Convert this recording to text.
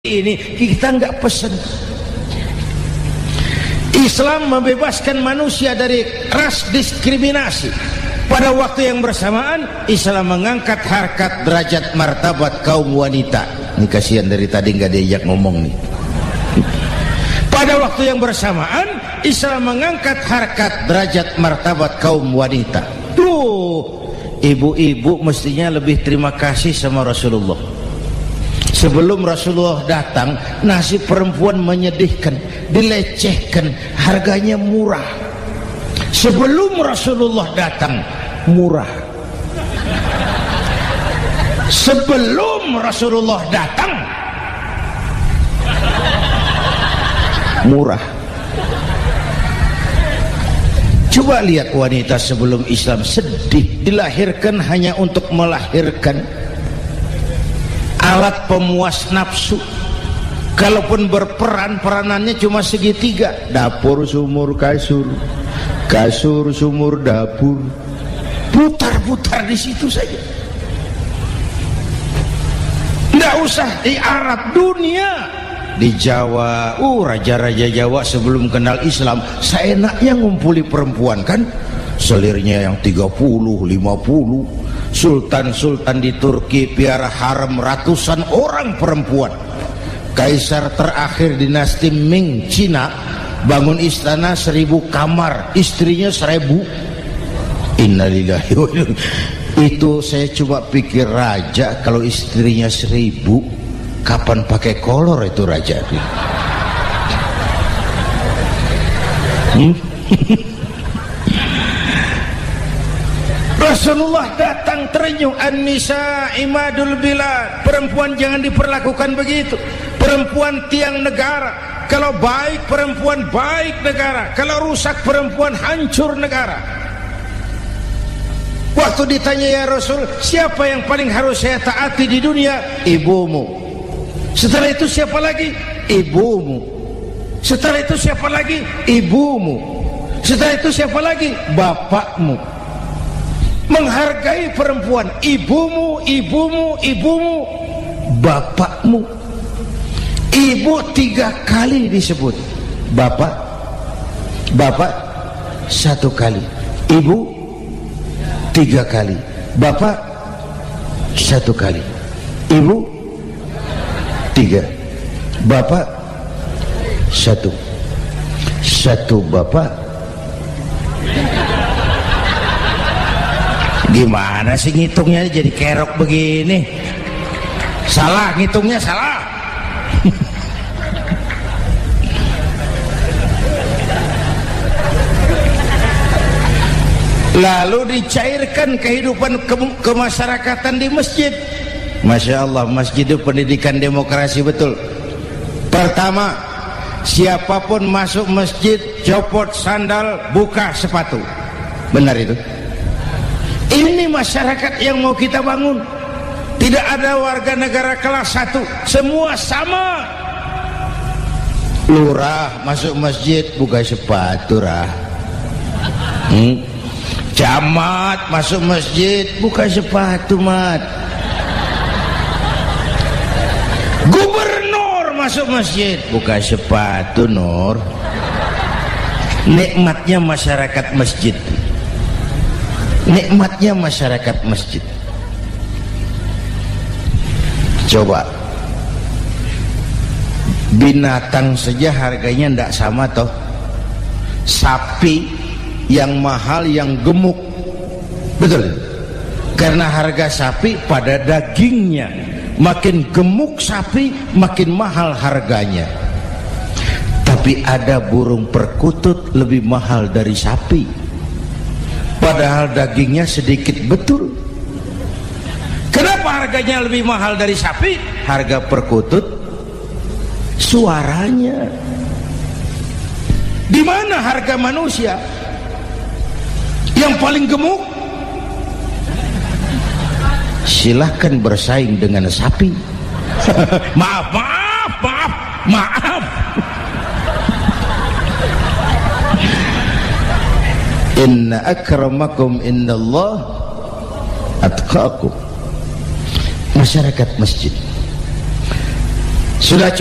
ini kita nggak pesen. Islam membebaskan manusia dari ras diskriminasi. Pada waktu yang bersamaan Islam mengangkat harkat derajat martabat kaum wanita. Ini kasihan dari tadi nggak diajak ngomong nih. Pada waktu yang bersamaan Islam mengangkat harkat derajat martabat kaum wanita. Tuh, ibu-ibu mestinya lebih terima kasih sama Rasulullah. Sebelum Rasulullah datang, nasib perempuan menyedihkan, dilecehkan, harganya murah. Sebelum Rasulullah datang, murah. Sebelum Rasulullah datang, murah. Coba lihat wanita sebelum Islam, sedih, dilahirkan hanya untuk melahirkan, alat pemuas nafsu. Kalaupun berperan, peranannya cuma segitiga, dapur sumur kasur, kasur sumur dapur, putar-putar di situ saja. Nggak usah di Arab, dunia, di Jawa. Raja-raja Jawa sebelum kenal Islam seenaknya ngumpuli perempuan kan, selirnya yang 30, 50. Sultan-sultan di Turki piara harem ratusan orang perempuan. Kaisar terakhir dinasti Ming Cina bangun istana 1000 kamar, istrinya 1000. Innalillahi wa inna. Itu saya cuma pikir, raja kalau istrinya 1000, kapan pakai kolor itu raja? Rasulullah datang terenyuh, an-nisa imadul bilad. Perempuan jangan diperlakukan begitu. Perempuan tiang negara. Kalau baik perempuan, baik negara. Kalau rusak perempuan, hancur negara. Waktu ditanya, ya Rasul, siapa yang paling harus saya taati di dunia? Ibumu. Setelah itu siapa lagi? Ibumu. Setelah itu siapa lagi? Ibumu. Setelah itu siapa lagi? Bapakmu. Menghargai perempuan, ibumu, ibumu, ibumu, bapakmu. Ibu 3 kali disebut, bapak, bapak 1 kali, ibu 3 kali, bapak 1 kali, ibu 3, bapak 1, 1 bapak. Gimana sih ngitungnya jadi kerok begini? Salah ngitungnya, salah. Lalu dicairkan kehidupan kemasyarakatan di masjid. Masya Allah, masjid itu pendidikan demokrasi betul. Pertama, siapapun masuk masjid copot sandal, buka sepatu. Benar itu? Ini masyarakat yang mau kita bangun. Tidak ada warga negara kelas 1, semua sama. Lurah masuk masjid buka sepatu, rah. Camat masuk masjid buka sepatu, mat. Gubernur masuk masjid buka sepatu, Nur. Nikmatnya masyarakat masjid. Nikmatnya masyarakat masjid. Coba, binatang saja harganya tidak sama toh. Sapi yang mahal, yang gemuk, betul? Karena harga sapi pada dagingnya. Makin gemuk sapi, makin mahal harganya. Tapi ada burung perkutut lebih mahal dari sapi, padahal dagingnya sedikit, betul. Kenapa harganya lebih mahal dari sapi? Harga perkutut, suaranya. Di mana harga manusia yang paling gemuk? Silahkan bersaing dengan sapi. Maaf. Inna akramakum indallah atqakum. Masyarakat masjid Sudah